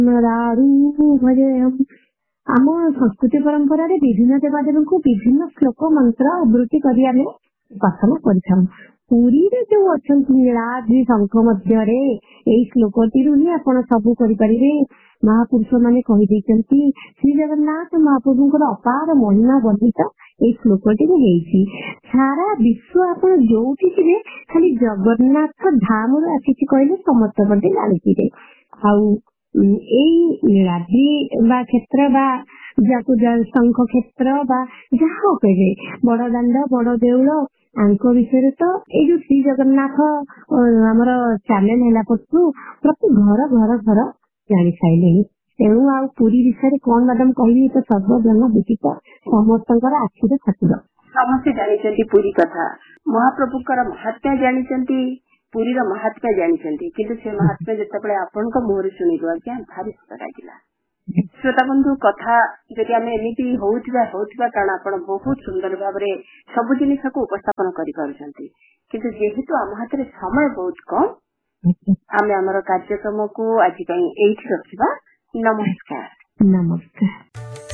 आम संस्कृति परंपरा रे विभिन्न देवादेवी को विभिन्न श्लोक मंत्र आवृत्ति करी आमे उपासना करिथाम। पुरी रे जो अछन नीलाद्रि शंख मध्य रे एई श्लोकटी रू ही आपण सब करि परिबे। महापुरुष माने कहि दैछन्ति श्री जगन्नाथ महाप्रभुଙ୍କର अपार महिमा वर्णित एई श्लोकटी रे हेछि। सारा विश्व आपण जोउठी जिवे खाली जगन्नाथ धाम रे आछि कहले समस्त बंदे जानिथिबे। आउ एई नीलाद्रि बा क्षेत्र बा जाको शंख क्षेत्र बा जहाँ कहे बड़ दाण्ड बड़ देउल आंक विषय तो ये जो श्री जगन्नाथ आमर चैनल है प्रति घर घर घर जानी सारे। तेणु आ पुरी विषय कौन मैडम कहली तो सर्वजन विदित समस्त आखिर ठाकुर समस्ते जानी पुरी कथा महाप्रभुकर महात्म्य जानी पुरी महात्म्य जानी किंतु से महात्म्य जिते आपण मुहर शुणु आज्ञा भारी सुंदर लगिला। श्रोता बंधु कथा जदि आम एमती होउथिबा कारण आपण बहुत सुंदर भाव में सब जिनिस को उपस्थापन करि पारुछंती किंतु जेहेतु आम हाथ में समय बहुत कम आम आमर कार्यक्रम को आज एठी रखिबा। नमस्कार। नमस्कार।